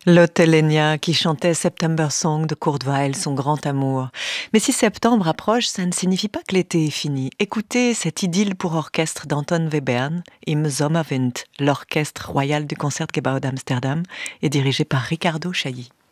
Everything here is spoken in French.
Lotte Lenya qui chantait September Song de Kurt Weill, son grand amour. Mais si septembre approche, ça ne signifie pas que l'été est fini. Écoutez cette idylle pour orchestre d'Anton Webern, Im Sommerwind, l'orchestre royal du Concertgebouw d'Amsterdam, est dirigé par Ricardo Chailly.